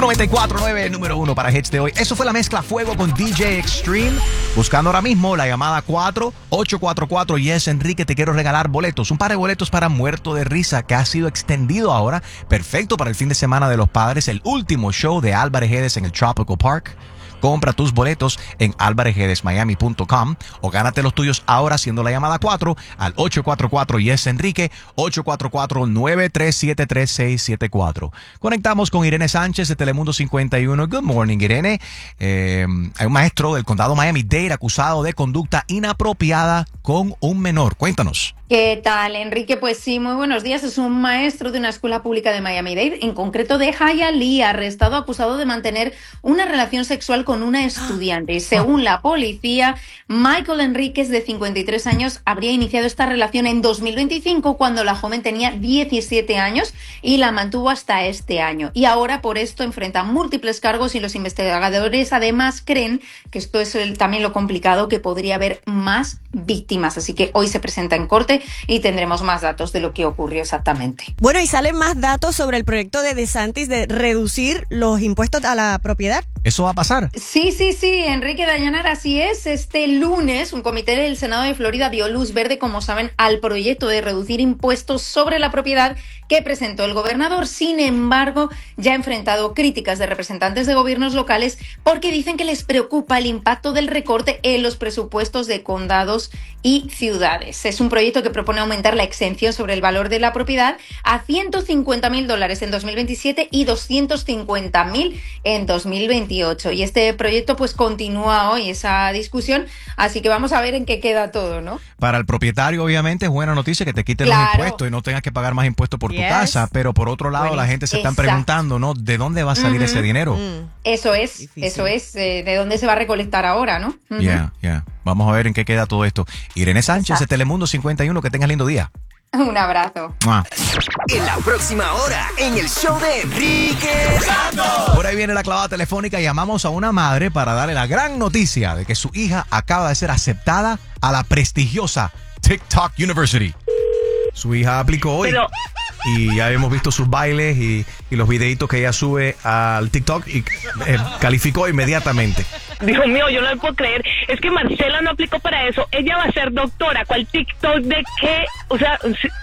94.9, número 1 para Hits de hoy. Eso fue la mezcla Fuego con DJ Extreme. Buscando ahora mismo la llamada 4844. Yes, Enrique, te quiero regalar boletos. Un par de boletos para Muerto de Risa, que ha sido extendido ahora. Perfecto para el fin de semana de los padres. El último show de Álvarez Guedes en el Tropical Park. Compra tus boletos en alvarezguedesmiami.com o gánate los tuyos ahora haciendo la llamada 4 al 844 Yes Enrique, 844-937-3674. Conectamos con Irene Sánchez de Telemundo 51. Good morning, Irene. Hay un maestro del condado Miami-Dade acusado de conducta inapropiada con un menor. Cuéntanos. ¿Qué tal, Enrique? Pues sí, muy buenos días. Es un maestro de una escuela pública de Miami-Dade, en concreto de Hialeah, arrestado acusado de mantener una relación sexual con una estudiante. Y según la policía, Michael Enríquez, de 53 años, habría iniciado esta relación en 2025, cuando la joven tenía 17 años y la mantuvo hasta este año. Y ahora por esto enfrenta múltiples cargos y los investigadores además creen que esto es también lo complicado, que podría haber más víctimas. Así que hoy se presenta en corte y tendremos más datos de lo que ocurrió exactamente. Bueno, y salen más datos sobre el proyecto de DeSantis de reducir los impuestos a la propiedad. ¿Eso va a pasar? Sí, Enrique Dayanar, así es. Este lunes, un comité del Senado de Florida dio luz verde, como saben, al proyecto de reducir impuestos sobre la propiedad que presentó el gobernador. Sin embargo, ya ha enfrentado críticas de representantes de gobiernos locales porque dicen que les preocupa el impacto del recorte en los presupuestos de condados y ciudades. Es un proyecto que propone aumentar la exención sobre el valor de la propiedad a $150,000 en 2027 y $250,000 en 2028. Y este proyecto pues continúa hoy esa discusión, así que vamos a ver en qué queda todo, ¿no? Para el propietario, obviamente, es buena noticia que te quiten los impuestos y no tengas que pagar más impuestos por tu casa, pero por otro lado, la gente se está preguntando, ¿no? ¿De dónde va a salir ese dinero? Eso es, ¿de dónde se va a recolectar ahora, no? Vamos a ver en qué queda todo esto. Irene Sánchez de Telemundo 51, que tengas lindo día. Un abrazo. En la próxima hora, en el show de Enrique Santos. Por ahí viene la clavada telefónica. Llamamos a una madre para darle la gran noticia de que su hija acaba de ser aceptada a la prestigiosa TikTok University. Su hija aplicó hoy. Y ya hemos visto sus bailes y los videitos que ella sube al TikTok y calificó inmediatamente. Dios mío, yo no lo puedo creer. Es que Marcela no aplicó para eso. Ella va a ser doctora. ¿Cuál TikTok de qué? O sea,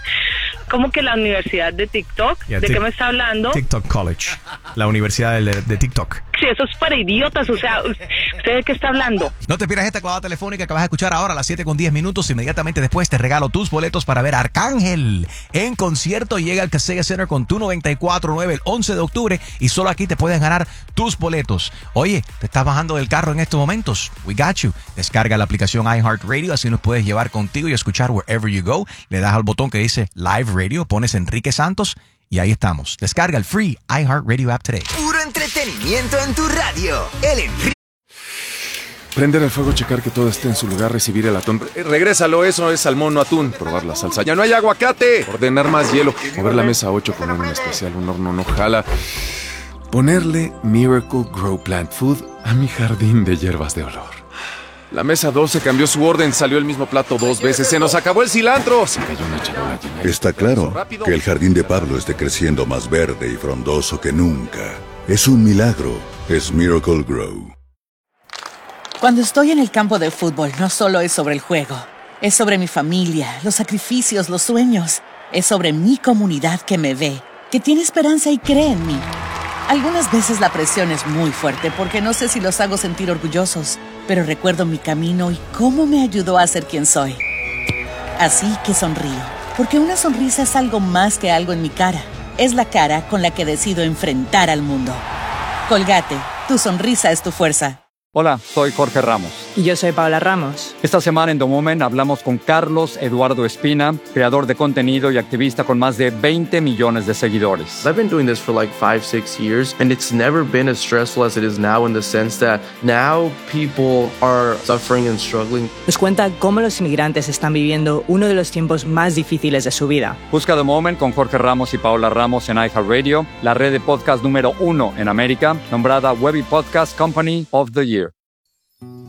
¿cómo que la universidad de TikTok? ¿De qué me está hablando? TikTok College, la universidad de TikTok. Sí, eso es para idiotas. O sea, ¿usted de qué está hablando? No te pierdas esta clavada telefónica que vas a escuchar ahora a las 7:10. Inmediatamente después te regalo tus boletos para ver a Arcángel en concierto. Llega al Kaseya Center con tu 94.9 el 11 de octubre y solo aquí te puedes ganar tus boletos. Oye, te estás bajando del carro en estos momentos. We got you. Descarga la aplicación iHeartRadio, así nos puedes llevar contigo y escuchar wherever you go. Le das al botón que dice Live Radio, pones Enrique Santos y ahí estamos. Descarga el free iHeartRadio app today. Puro entretenimiento en tu radio. Prender el fuego, checar que todo esté en su lugar, recibir el atún. Regrésalo, eso es salmón, no atún. Probar la salsa. ¡Ya no hay aguacate! Ordenar más hielo. Mover la mesa 8, poner un especial, un horno no jala. Ponerle Miracle Grow Plant Food a mi jardín de hierbas de olor. La mesa 12 cambió su orden, salió el mismo plato 2 veces. ¡Se nos acabó el cilantro! Se cayó una charola llena. Está claro que el jardín de Pablo esté creciendo más verde y frondoso que nunca. Es un milagro. Es Miracle Grow. Cuando estoy en el campo de fútbol, no solo es sobre el juego. Es sobre mi familia, los sacrificios, los sueños. Es sobre mi comunidad que me ve, que tiene esperanza y cree en mí. Algunas veces la presión es muy fuerte porque no sé si los hago sentir orgullosos, pero recuerdo mi camino y cómo me ayudó a ser quien soy. Así que sonrío, porque una sonrisa es algo más que algo en mi cara. Es la cara con la que decido enfrentar al mundo. Colgate, tu sonrisa es tu fuerza. Hola, soy Jorge Ramos. Y yo soy Paola Ramos. Esta semana en The Moment hablamos con Carlos Eduardo Espina, creador de contenido y activista con más de 20 millones de seguidores. I've been doing this for like 5-6 years, and it's never been as stressful as it is now, in the sense that now people are suffering and struggling. Nos cuenta cómo los inmigrantes están viviendo uno de los tiempos más difíciles de su vida. Busca The Moment con Jorge Ramos y Paola Ramos en iHeartRadio, la red de podcast número 1 en América, nombrada Webby Podcast Company of the Year.